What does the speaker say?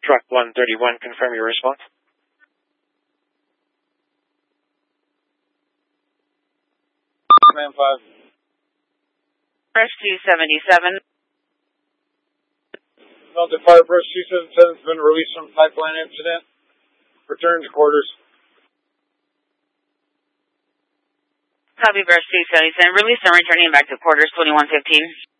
Truck 131, confirm your response. Man 5. Brush 277. Mounted Fire Brush 277 has been released from pipeline incident. Return to quarters. Copy, Brush 277. Release and returning back to quarters 2115.